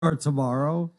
or tomorrow.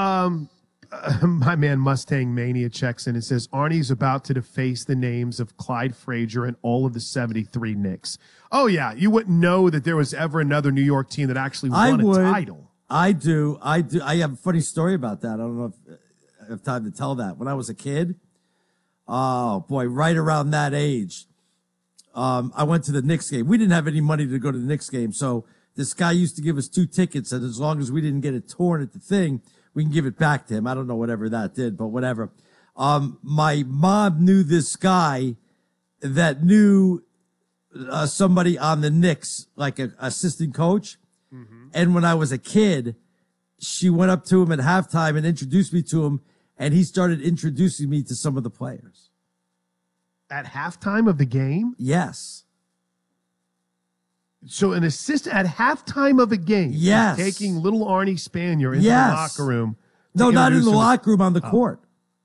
My man Mustang Mania checks in and says Arnie's about to deface the names of Clyde Frazier and all of the 73 Knicks. Oh, yeah. You wouldn't know that there was ever another New York team that actually won a title. I do. I have a funny story about that. I don't know if I have time to tell that. When I was a kid, oh, boy, right around that age, I went to the Knicks game. We didn't have any money to go to the Knicks game, so this guy used to give us 2 tickets, and as long as we didn't get it torn at the thing, we can give it back to him. I don't know whatever that did, but whatever. My mom knew this guy that knew somebody on the Knicks, like an assistant coach. Mm-hmm. And when I was a kid, she went up to him at halftime and introduced me to him, and he started introducing me to some of the players. At halftime of the game? Yes. So an assistant at halftime of a game, yes, taking little Arnie Spanier into the locker room. No, not in the locker room, on the court.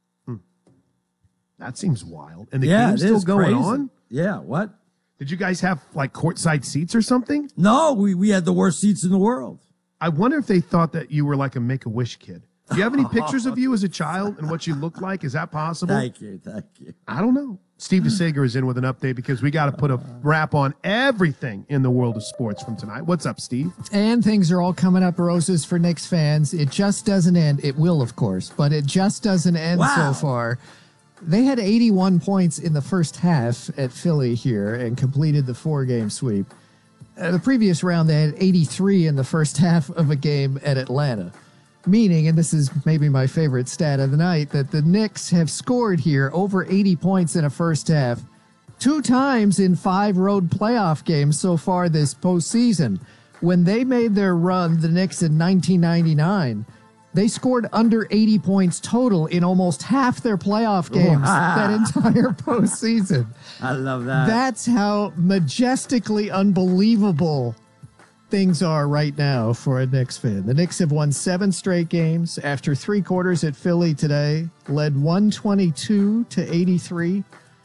That seems wild. And the game's still going on? Yeah, what? Did you guys have like courtside seats or something? No, we had the worst seats in the world. I wonder if they thought that you were like a Make-A-Wish kid. Do you have any pictures of you as a child and what you looked like? Is that possible? Thank you. I don't know. Steve DeSager is in with an update because we got to put a wrap on everything in the world of sports from tonight. What's up, Steve? And things are all coming up roses for Knicks fans. It just doesn't end. It will, of course, but it just doesn't end so far. They had 81 points in the first half at Philly here and completed the 4-game sweep. The previous round, they had 83 in the first half of a game at Atlanta. Meaning, and this is maybe my favorite stat of the night, that the Knicks have scored here over 80 points in a first half 2 times in 5 road playoff games so far this postseason. When they made their run, the Knicks in 1999, they scored under 80 points total in almost half their playoff games that entire postseason. I love that. That's how majestically unbelievable things are right now for a Knicks fan. The Knicks have won 7 straight games after 3 quarters at Philly today, led 122-83,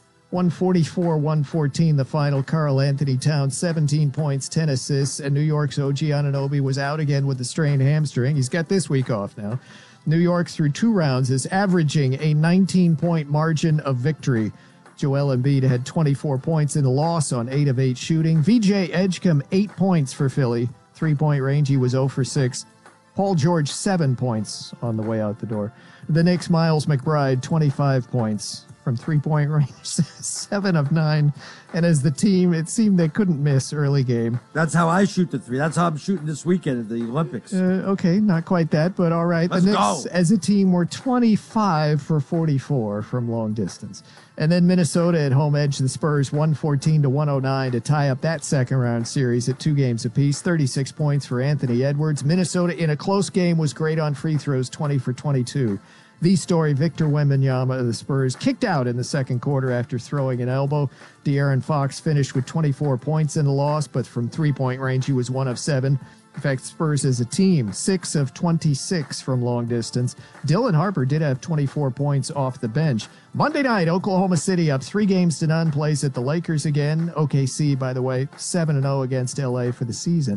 144-114 the final. Karl Anthony Towns, 17 points, 10 assists, and New York's OG Anunoby was out again with a strained hamstring. He's got this week off now. New York, through 2 rounds, is averaging a 19-point margin of victory. Joel Embiid had 24 points in the loss on 8 of 8 shooting. VJ Edgecombe, 8 points for Philly. 3-point range, he was 0 for 6. Paul George, 7 points on the way out the door. The Knicks, Miles McBride, 25 points from 3-point range, 7 of 9. And as the team, it seemed they couldn't miss early game. That's how I shoot the 3. That's how I'm shooting this weekend at the Olympics. Okay, not quite that, but all right. Let's the go. Knicks, as a team, were 25 for 44 from long distance. And then Minnesota at home edged the Spurs 114-109 to tie up that second-round series at 2 games apiece. 36 points for Anthony Edwards. Minnesota, in a close game, was great on free throws, 20 for 22. The story, Victor Wembanyama of the Spurs kicked out in the second quarter after throwing an elbow. De'Aaron Fox finished with 24 points in the loss, but from 3-point range, he was 1 of 7. In fact, Spurs as a team, 6 of 26 from long distance. Dylan Harper did have 24 points off the bench. Monday night, Oklahoma City up 3-0, plays at the Lakers again. OKC, by the way, 7-0 against LA for the season.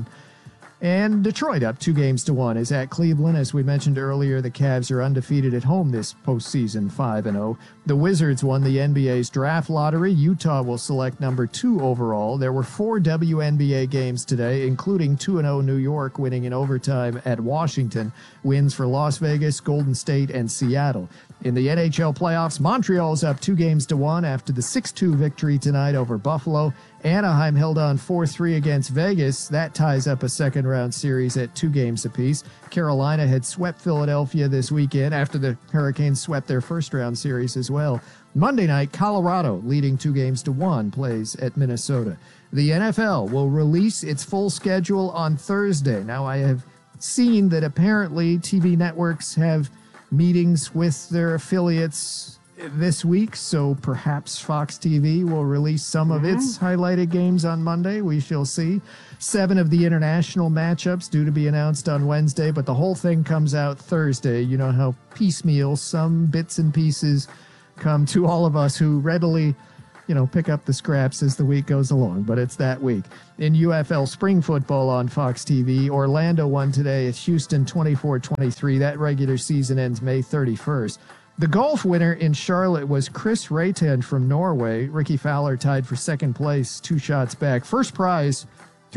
And Detroit up 2-1 is at Cleveland. As we mentioned earlier, the Cavs are undefeated at home this postseason, 5-0. The Wizards won the NBA's draft lottery. Utah will select number 2 overall. There were 4 WNBA games today, including 2-0 New York winning in overtime at Washington. Wins for Las Vegas, Golden State, and Seattle. In the NHL playoffs, Montreal's up 2-1 after the 6-2 victory tonight over Buffalo. Anaheim held on 4-3 against Vegas. That ties up a second-round series at 2 games apiece. Carolina had swept Philadelphia this weekend after the Hurricanes swept their first-round series as well. Monday night, Colorado, leading 2-1, plays at Minnesota. The NFL will release its full schedule on Thursday. Now, I have seen that apparently TV networks have meetings with their affiliates this week, so perhaps Fox TV will release some of its highlighted games on Monday. We shall see. 7 of the international matchups due to be announced on Wednesday, but the whole thing comes out Thursday. You know how piecemeal some bits and pieces come to all of us who readily pick up the scraps as the week goes along, but it's that week. In UFL spring football on Fox TV, Orlando won today at Houston 24-23. That regular season ends May 31st. The golf winner in Charlotte was Chris Rayton from Norway. Ricky Fowler tied for second place, 2 shots back. First prize,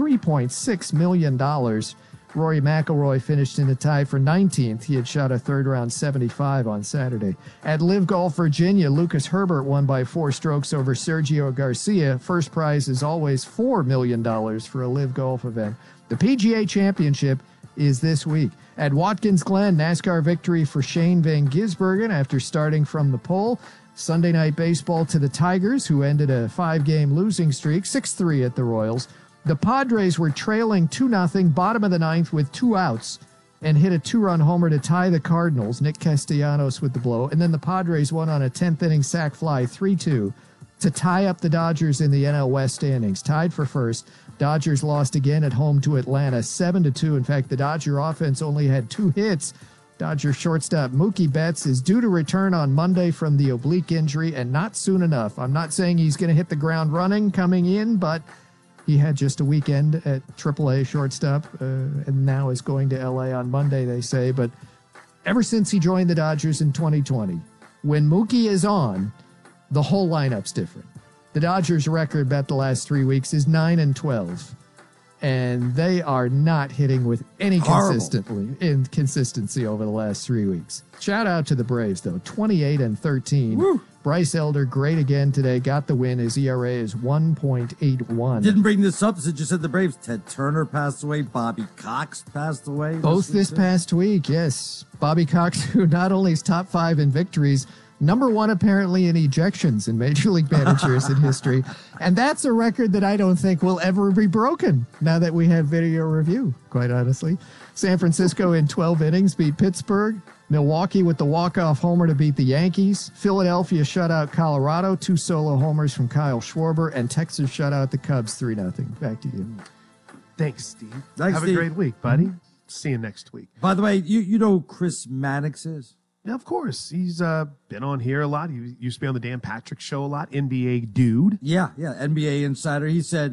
$3.6 million. Rory McIlroy finished in a tie for 19th. He had shot a third-round 75 on Saturday. At Live Golf Virginia, Lucas Herbert won by 4 strokes over Sergio Garcia. First prize is always $4 million for a Live Golf event. The PGA Championship is this week. At Watkins Glen, NASCAR victory for Shane Van Gisbergen after starting from the pole. Sunday Night Baseball to the Tigers, who ended a 5-game losing streak, 6-3 at the Royals. The Padres were trailing 2-0, bottom of the 9th with 2 outs, and hit a 2-run homer to tie the Cardinals. Nick Castellanos with the blow. And then the Padres won on a 10th inning sac fly, 3-2, to tie up the Dodgers in the NL West standings. Tied for first. Dodgers lost again at home to Atlanta, 7-2. In fact, the Dodger offense only had 2 hits. Dodger shortstop Mookie Betts is due to return on Monday from the oblique injury, and not soon enough. I'm not saying he's going to hit the ground running coming in, but he had just a weekend at AAA shortstop, and now is going to L.A. on Monday, they say. But ever since he joined the Dodgers in 2020, when Mookie is on, the whole lineup's different. The Dodgers' record bet the last 3 weeks is 9-12, and they are not hitting with any consistency over the last 3 weeks. Shout out to the Braves, though, 28-13. Woo. Bryce Elder, great again today, got the win. His ERA is 1.81. Didn't bring this up since you said the Braves. Ted Turner passed away. Bobby Cox passed away. Both this past week, yes. Bobby Cox, who not only is top 5 in victories, number 1 apparently in ejections in Major League managers in history. And that's a record that I don't think will ever be broken now that we have video review, quite honestly. San Francisco in 12 innings beat Pittsburgh. Milwaukee with the walk-off homer to beat the Yankees. Philadelphia shut out Colorado, 2 solo homers from Kyle Schwarber, and Texas shut out the Cubs 3-0. Back to you. Thanks, Steve. Thanks, Have Steve. a great week, buddy. See you next week. By the way, you know who Chris Mannix is? Yeah, of course. He's been on here a lot. He used to be on the Dan Patrick Show a lot. NBA dude. Yeah, NBA insider. He said,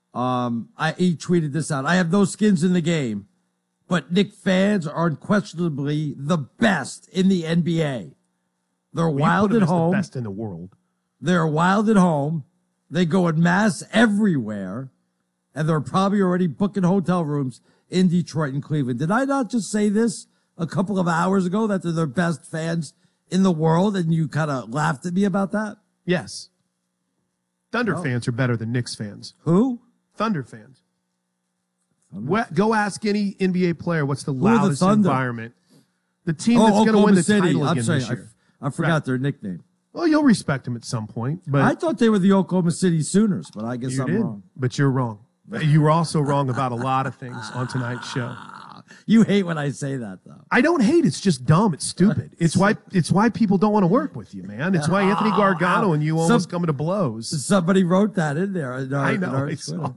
he tweeted this out. I have no skins in the game, but Knicks fans are unquestionably the best in the NBA. They're wild at home. The best in the world. They're wild at home. They go en masse everywhere, and they're probably already booking hotel rooms in Detroit and Cleveland. Did I not just say this a couple of hours ago, that they're the best fans in the world, and you kind of laughed at me about that? Yes. Thunder fans are better than Knicks fans. Who? Thunder fans. Go ask any NBA player what's the loudest environment. The team that's going to win the title again this year. I forgot their nickname. Well, you'll respect them at some point. But I thought they were the Oklahoma City Sooners, but I guess I'm wrong. But you're wrong. You were also wrong about a lot of things on tonight's show. You hate when I say that, though. I don't hate. It's just dumb. It's stupid. It's why people don't want to work with you, man. It's why Anthony Gargano and you almost coming to blows. Somebody wrote that in there. I know.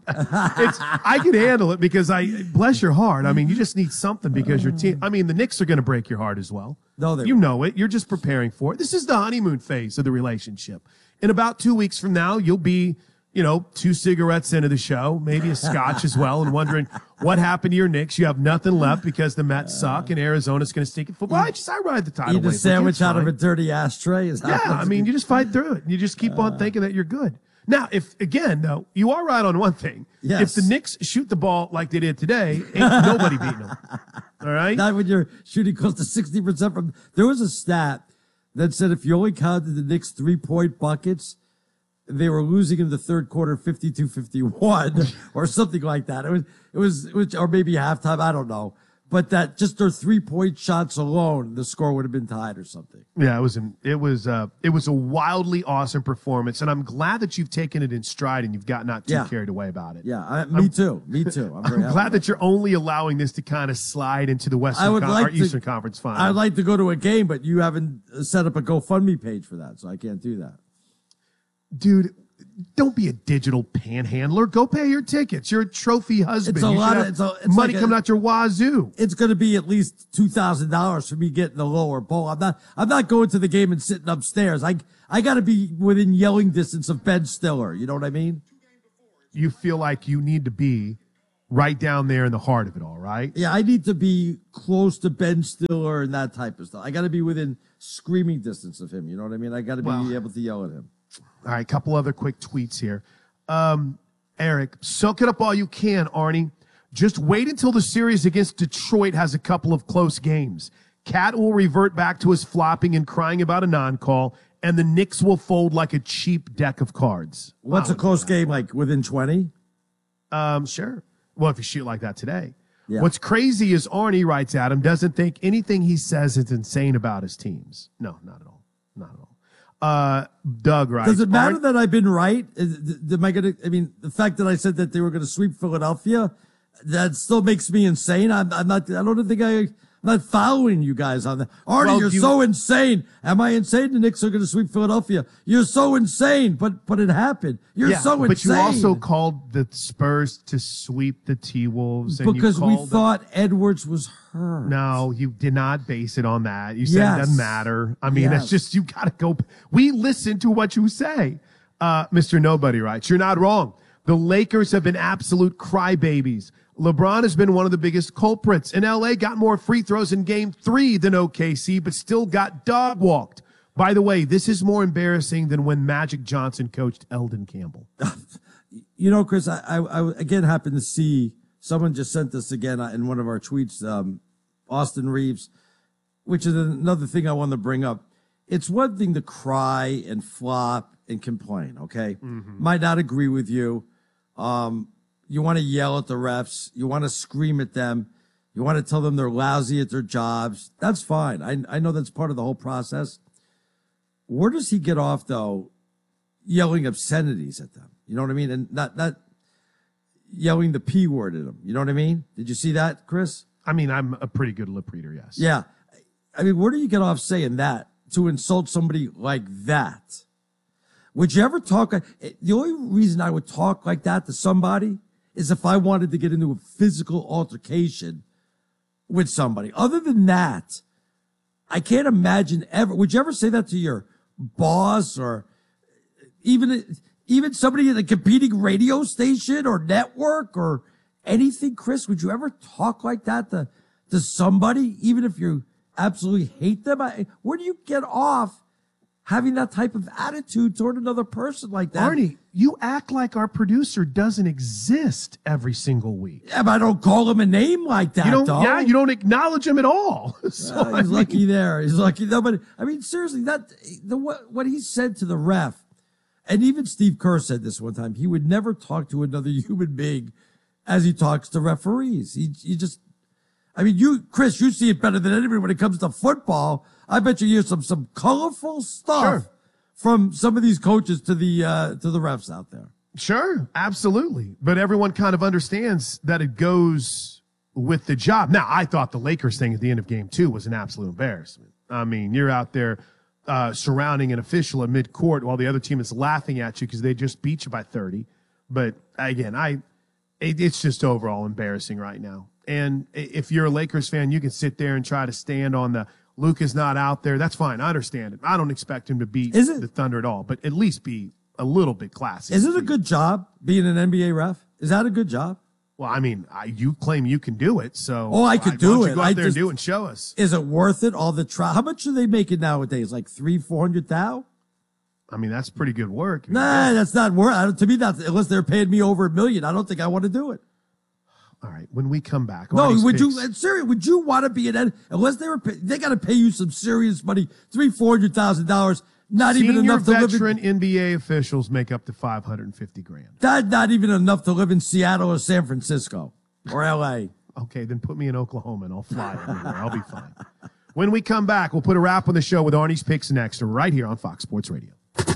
I can handle it because bless your heart. I mean, you just need something because your team. I mean, the Knicks are going to break your heart as well. No, you know it. You're just preparing for it. This is the honeymoon phase of the relationship. In about 2 weeks from now, you'll be 2 cigarettes into the show, maybe a scotch as well, and wondering what happened to your Knicks. You have nothing left because the Mets suck and Arizona's going to stink at football. I ride the title. Eat a sandwich out of a dirty ashtray. You just fight through it. You just keep on thinking that you're good. Now, you are right on one thing. Yes. If the Knicks shoot the ball like they did today, ain't nobody beating them. All right? Not when you're shooting close to 60% from. There was a stat that said if you only counted the Knicks 3-point buckets, they were losing in the third quarter 52-51 or something like that. It was, or maybe halftime. I don't know. But that just their 3-point shots alone, the score would have been tied or something. Yeah, it was a wildly awesome performance. And I'm glad that you've taken it in stride and you've got not too carried away about it. Yeah. Me too. I'm glad that you're only allowing this to kind of slide into the Eastern Conference Final. I'd like to go to a game, but you haven't set up a GoFundMe page for that. So I can't do that. Dude, don't be a digital panhandler. Go pay your tickets. You're a trophy husband. It's a You lot should of have it's money like coming out your wazoo. It's going to be at least $2,000 for me getting the lower bowl. I'm not going to the game and sitting upstairs. I got to be within yelling distance of Ben Stiller. You know what I mean? You feel like you need to be right down there in the heart of it all, right? Yeah, I need to be close to Ben Stiller and that type of stuff. I got to be within screaming distance of him. You know what I mean? I got to be able to yell at him. All right, a couple other quick tweets here. Eric, soak it up all you can, Arnie. Just wait until the series against Detroit has a couple of close games. Cat will revert back to his flopping and crying about a non-call, and the Knicks will fold like a cheap deck of cards. What's a close game, like within 20? Sure. Well, if you shoot like that today. Yeah. What's crazy is Arnie, writes Adam, doesn't think anything he says is insane about his teams. No, not at all. Not at all. Doug writes, Does it matter that I've been right? The fact that I said that they were going to sweep Philadelphia, that still makes me insane. I'm not following you guys on that. Arnie, you're so insane. Am I insane? The Knicks are going to sweep Philadelphia. You're so insane, but it happened. You're so insane. But you also called the Spurs to sweep the T-Wolves. Because we thought Edwards was hurt. No, you did not base it on that. You said it doesn't matter. I mean, Yes. it's just, you got to go. We listen to what you say. Mr. Nobody writes, you're not wrong. The Lakers have been absolute crybabies. LeBron has been one of the biggest culprits, and LA got more free throws in game 3 than OKC, but still got dog walked. By the way, this is more embarrassing than when Magic Johnson coached Eldon Campbell. You know, Chris, I again happened to see someone just sent this again in one of our tweets, Austin Reeves, which is another thing I want to bring up. It's one thing to cry and flop and complain, okay? Mm-hmm. Might not agree with you. You want to yell at the refs. You want to scream at them. You want to tell them they're lousy at their jobs. That's fine. I know that's part of the whole process. Where does he get off, though, yelling obscenities at them? You know what I mean? And not yelling the P word at them. You know what I mean? Did you see that, Chris? I mean, I'm a pretty good lip reader, yes. Yeah. I mean, where do you get off saying that to insult somebody like that? Would you ever talk? The only reason I would talk like that to somebody is if I wanted to get into a physical altercation with somebody. Other than that, I can't imagine ever. Would you ever say that to your boss or even somebody at a competing radio station or network or anything, Chris? Would you ever talk like that to somebody, even if you absolutely hate them? Where do you get off having that type of attitude toward another person like that? Arnie, you act like our producer doesn't exist every single week. Yeah, but I don't call him a name like that, though. Yeah, you don't acknowledge him at all. So, he's lucky there. He's lucky. No, but I mean, seriously, what he said to the ref, and even Steve Kerr said this one time, he would never talk to another human being as he talks to referees. He just, I mean, Chris, you see it better than anybody when it comes to football. I bet you hear some colorful stuff from some of these coaches to the refs out there. Sure, absolutely. But everyone kind of understands that it goes with the job. Now, I thought the Lakers thing at the end of game 2 was an absolute embarrassment. I mean, you're out there surrounding an official at midcourt while the other team is laughing at you because they just beat you by 30. But again, it's just overall embarrassing right now. And if you're a Lakers fan, you can sit there and try to stand on the Luka's not out there. That's fine. I understand it. I don't expect him to beat the Thunder at all, but at least be a little bit classy. Is it a good job being an NBA ref? Is that a good job? Well, I mean, you claim you can do it, so. Oh, I could do it. Go out there and do it and show us. Is it worth it? All the trial? How much are they making nowadays? Like $300,000-$400,000? I mean, that's pretty good work. Nah, that's not worth. To me, unless they're paying me over $1 million, I don't think I want to do it. All right, when we come back. No, would you want to be unless they got to pay you some serious money, $300,000-$400,000, not even enough to live in. Veteran NBA officials make up to $550,000. That's not even enough to live in Seattle or San Francisco or LA. Okay, then put me in Oklahoma and I'll fly everywhere. I'll be fine. When we come back, we'll put a wrap on the show with Arnie's Picks next, right here on Fox Sports Radio.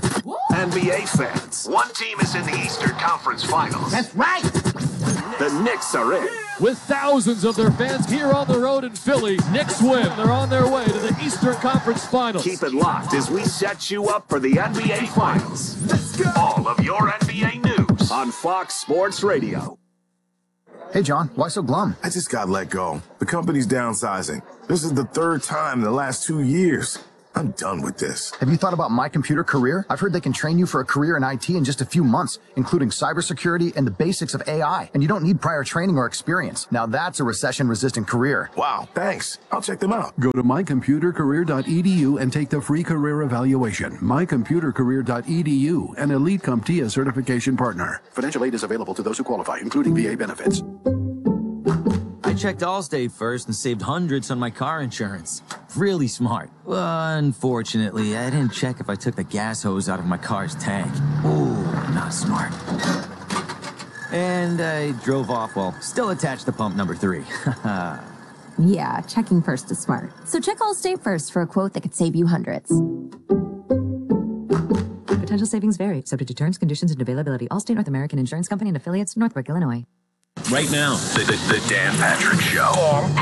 NBA fans, one team is in the Eastern Conference Finals. That's right. The Knicks are in. With thousands of their fans here on the road in Philly, Knicks win. They're on their way to the Eastern Conference Finals. Keep it locked as we set you up for the NBA Finals. Let's go. All of your NBA news on Fox Sports Radio. Hey, John, why so glum? I just got let go. The company's downsizing. This is the third time in the last 2 years. I'm done with this. Have you thought about My Computer Career? I've heard they can train you for a career in IT in just a few months, including cybersecurity and the basics of AI. And you don't need prior training or experience. Now that's a recession-resistant career. Wow, thanks. I'll check them out. Go to mycomputercareer.edu and take the free career evaluation. mycomputercareer.edu, an Elite CompTIA certification partner. Financial aid is available to those who qualify, including VA benefits. I checked Allstate first and saved hundreds on my car insurance. Really smart. Unfortunately, I didn't check if I took the gas hose out of my car's tank. Ooh, not smart. And I drove off while still attached to pump number 3. Yeah, checking first is smart. So check Allstate first for a quote that could save you hundreds. Potential savings vary, subject to terms, conditions, and availability. Allstate North American Insurance Company and affiliates, Northbrook, Illinois. Right now, the Dan Patrick Show. Dan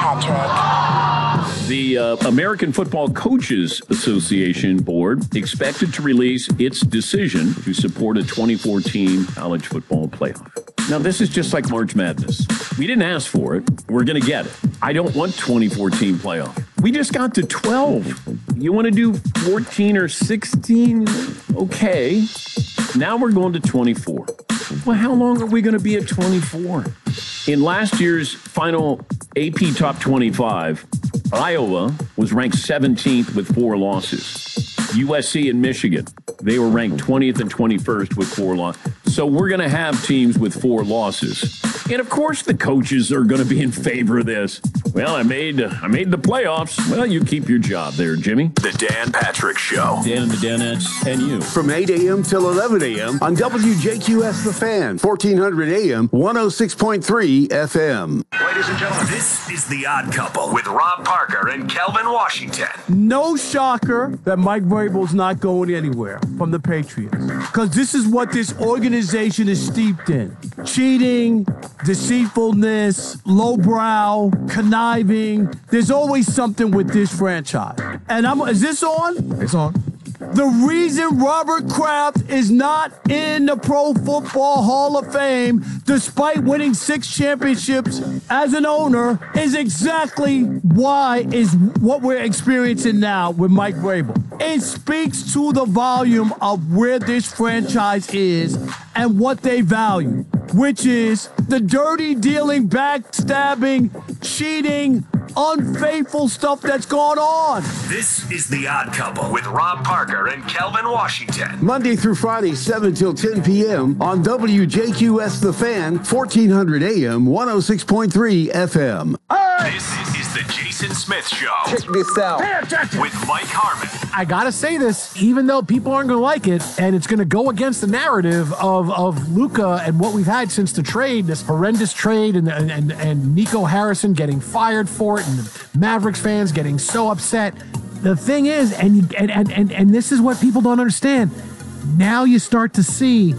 Patrick. The American Football Coaches Association Board expected to release its decision to support a 2014 college football playoff. Now, this is just like March Madness. We didn't ask for it. We're going to get it. I don't want 2014 playoff. We just got to 12. You want to do 14 or 16? Okay. Now we're going to 24. Well, how long are we going to be at 24? In last year's final AP Top 25, Iowa was ranked 17th with 4 losses. USC and Michigan, they were ranked 20th and 21st with 4 losses. So we're going to have teams with 4 losses. And of course the coaches are going to be in favor of this. Well, I made the playoffs. Well, you keep your job there, Jimmy. The Dan Patrick Show. Dan and the Danettes and you. From 8 a.m. till 11 a.m. on WJQS The Fan, 1400 a.m., 106.3 FM. Ladies and gentlemen, this is The Odd Couple with Rob Parker and Kelvin Washington. No shocker that Mike Vrabel's not going anywhere from the Patriots. Because this is what this organization is steeped in. Cheating, deceitfulness, lowbrow, conniving. There's always something with this franchise. And is this on? It's on. The reason Robert Kraft is not in the Pro Football Hall of Fame, despite winning 6 championships as an owner, is exactly why is what we're experiencing now with Mike Vrabel. It speaks to the volume of where this franchise is and what they value, which is the dirty dealing, backstabbing, cheating, unfaithful stuff that's going on. This is The Odd Couple with Rob Parker and Kelvin Washington. Monday through Friday, 7 till 10 p.m. on WJQS The Fan, 1400 a.m., 106.3 FM. This is the Jason Smith Show. Check this out. With Mike Harmon. I gotta say this, even though people aren't gonna like it, and it's gonna go against the narrative of Luka and what we've had since the trade, this horrendous trade, and Nico Harrison getting fired for it, and the Mavericks fans getting so upset. The thing is, and this is what people don't understand. Now you start to see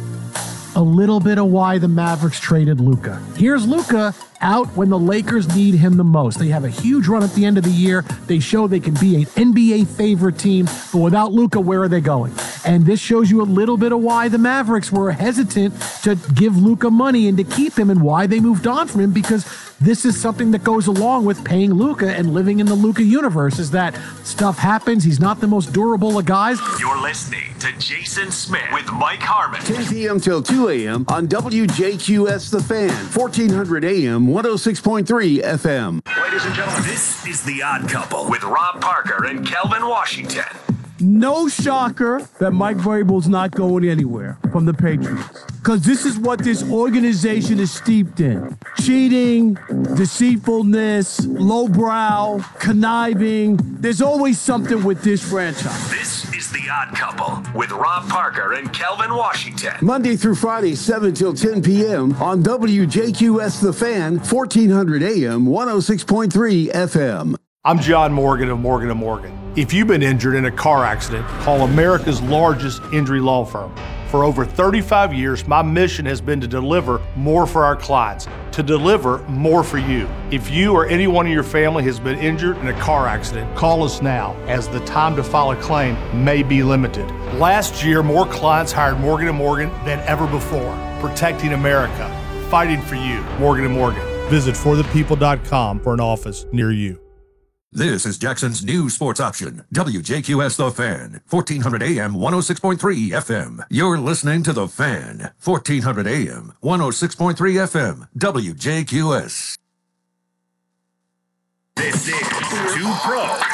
a little bit of why the Mavericks traded Luka. Here's Luka out when the Lakers need him the most. They have a huge run at the end of the year. They show they can be an NBA favorite team, but without Luka, where are they going? And this shows you a little bit of why the Mavericks were hesitant to give Luka money and to keep him, and why they moved on from him, because this is something that goes along with paying Luka and living in the Luka universe, is that stuff happens. He's not the most durable of guys. You're listening to Jason Smith with Mike Harmon. 10 p.m. till 2 a.m. on WJQS The Fan, 1400 a.m., 106.3 FM. Ladies and gentlemen, this is The Odd Couple with Rob Parker and Kelvin Washington. No shocker that Mike Vrabel's not going anywhere from the Patriots. Because this is what this organization is steeped in. Cheating, deceitfulness, lowbrow, conniving. There's always something with this franchise. This is The Odd Couple with Rob Parker and Kelvin Washington. Monday through Friday, 7 till 10 p.m. on WJQS The Fan, 1400 a.m., 106.3 FM. I'm John Morgan of Morgan & Morgan. If you've been injured in a car accident, call America's largest injury law firm, For over 35 years, my mission has been to deliver more for our clients, to deliver more for you. If you or anyone in your family has been injured in a car accident, call us now, as the time to file a claim may be limited. Last year, more clients hired Morgan & Morgan than ever before, protecting America, fighting for you. Morgan & Morgan. Visit forthepeople.com for an office near you. This is Jackson's new sports option, WJQS The Fan, 1400 AM, 106.3 FM. You're listening to The Fan, 1400 AM, 106.3 FM, WJQS. This is Two Pros